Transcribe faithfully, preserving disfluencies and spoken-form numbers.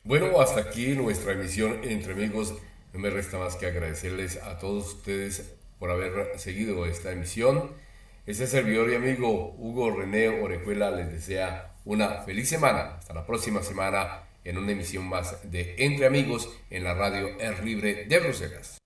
Bueno, hasta aquí nuestra emisión Entre Amigos. No me resta más que agradecerles a todos ustedes por haber seguido esta emisión. Este servidor y amigo Hugo René Orejuela les desea una feliz semana. Hasta la próxima semana en una emisión más de Entre Amigos en la radio Air Libre de Bruselas.